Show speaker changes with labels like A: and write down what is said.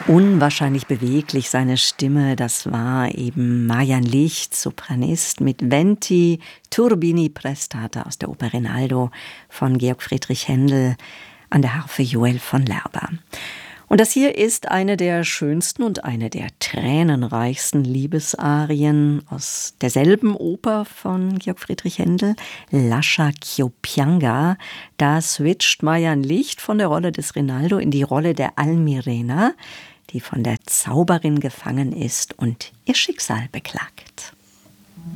A: Unwahrscheinlich beweglich seine Stimme, das war eben Marian Licht, Sopranist mit Venti Turbini Prestata aus der Oper Rinaldo von Georg Friedrich Händel an der Harfe Joel von Lerba. Und das hier ist eine der schönsten und eine der tränenreichsten Liebesarien aus derselben Oper von Georg Friedrich Händel, Lascia ch'io pianga. Da switcht Marian Licht von der Rolle des Rinaldo in die Rolle der Almirena, die von der Zauberin gefangen ist und ihr Schicksal beklagt.